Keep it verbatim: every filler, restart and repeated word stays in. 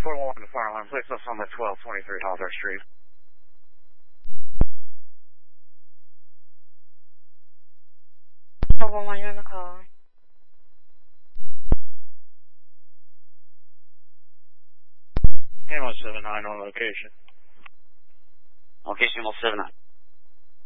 four one one to fire alarm. Place us on the twelve twenty-three Halter Street. twelve one one, you're on the call. Ammo seven nine on location. Location one seven nine.